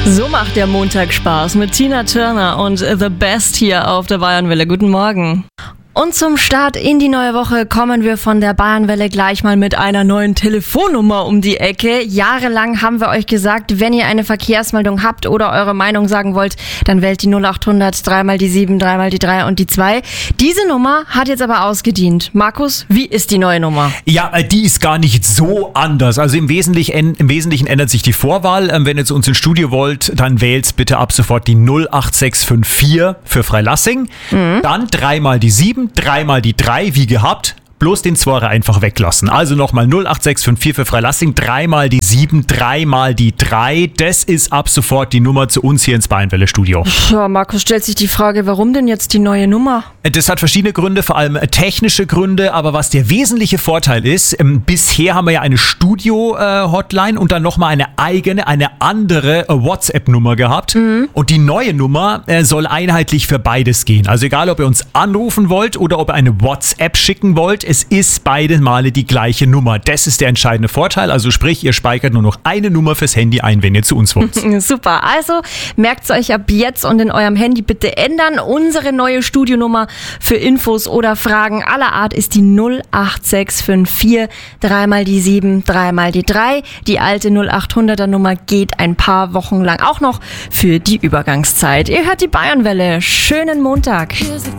So macht der Montag Spaß mit Tina Turner und The Best hier auf der Bayernwelle. Guten Morgen. Und zum Start in die neue Woche kommen wir von der Bayernwelle gleich mal mit einer neuen Telefonnummer um die Ecke. Jahrelang haben wir euch gesagt, wenn ihr eine Verkehrsmeldung habt oder eure Meinung sagen wollt, dann wählt die 0800 3 mal die 7, 3 mal die 3 und die 2. Diese Nummer hat jetzt aber ausgedient. Markus, wie ist die neue Nummer? Ja, die ist gar nicht so anders. Also im Wesentlichen ändert sich die Vorwahl. Wenn ihr zu uns ins Studio wollt, dann wählt bitte ab sofort die 08654 für Freilassing. Dann 3 mal die 7. 3 mal die 3, wie gehabt, bloß den Zworer einfach weglassen. Also nochmal 08654 für Freilassing, 3 mal die 7, 3 mal die 3. Das ist ab sofort die Nummer zu uns hier ins Bayernwelle-Studio. Ja, Markus, stellt sich die Frage, warum denn jetzt die neue Nummer? Das hat verschiedene Gründe, vor allem technische Gründe, aber was der wesentliche Vorteil ist, bisher haben wir ja eine Studio-Hotline und dann nochmal eine andere WhatsApp-Nummer gehabt. Und die neue Nummer soll einheitlich für beides gehen. Also egal, ob ihr uns anrufen wollt oder ob ihr eine WhatsApp schicken wollt, es ist beide Male die gleiche Nummer. Das ist der entscheidende Vorteil. Also sprich, ihr speichert nur noch eine Nummer fürs Handy ein, wenn ihr zu uns wollt. Super. Also merkt es euch ab jetzt und in eurem Handy bitte ändern. Unsere neue Studionummer für Infos oder Fragen aller Art ist die 08654 3 mal die 7, 3 mal die 3. Die alte 0800er Nummer geht ein paar Wochen lang auch noch für die Übergangszeit. Ihr hört die Bayernwelle. Schönen Montag.